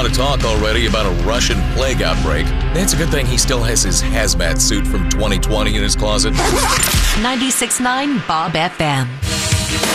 lot of talk already about a Russian plague outbreak. It's a good thing he still has his hazmat suit from 2020 in his closet. 96.9 Bob FM.